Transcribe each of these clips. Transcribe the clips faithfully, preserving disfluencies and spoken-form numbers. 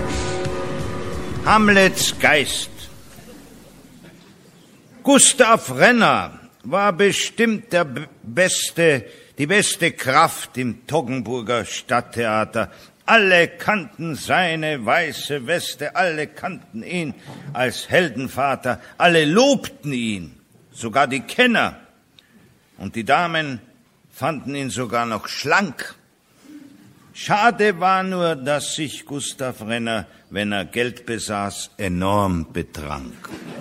Hamlets Geist. Gustav Renner war bestimmt der beste, die beste Kraft im Toggenburger Stadttheater. Alle kannten seine weiße Weste, alle kannten ihn als Heldenvater, alle lobten ihn, sogar die Kenner. Und die Damen fanden ihn sogar noch schlank. Schade war nur, dass sich Gustav Renner, wenn er Geld besaß, enorm betrank.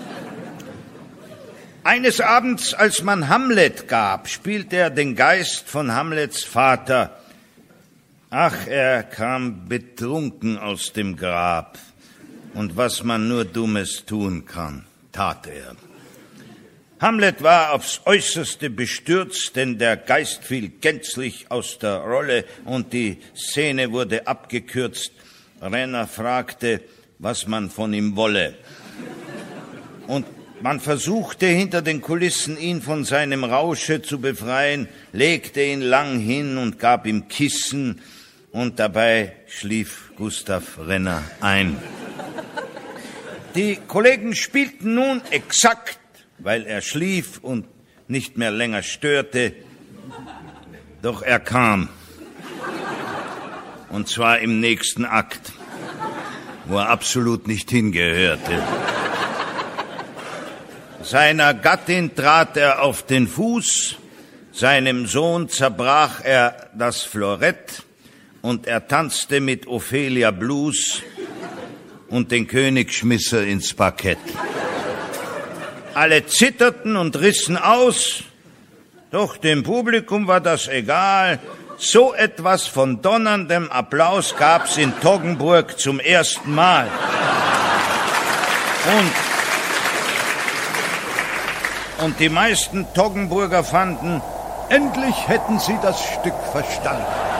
Eines Abends, als man Hamlet gab, spielte er den Geist von Hamlets Vater. Ach, er kam betrunken aus dem Grab. Und was man nur Dummes tun kann, tat er. Hamlet war aufs Äußerste bestürzt, denn der Geist fiel gänzlich aus der Rolle und die Szene wurde abgekürzt. Renner fragte, was man von ihm wolle. Und man versuchte hinter den Kulissen, ihn von seinem Rausche zu befreien, legte ihn lang hin und gab ihm Kissen, und dabei schlief Gustav Renner ein. Die Kollegen spielten nun exakt, weil er schlief und nicht mehr länger störte. Doch er kam. Und zwar im nächsten Akt, wo er absolut nicht hingehörte. Seiner Gattin trat er auf den Fuß, seinem Sohn zerbrach er das Florett und er tanzte mit Ophelia Blues und den König schmiss er ins Parkett. Alle zitterten und rissen aus, doch dem Publikum war das egal. So etwas von donnerndem Applaus gab's in Toggenburg zum ersten Mal. Und, und die meisten Toggenburger fanden, endlich hätten sie das Stück verstanden.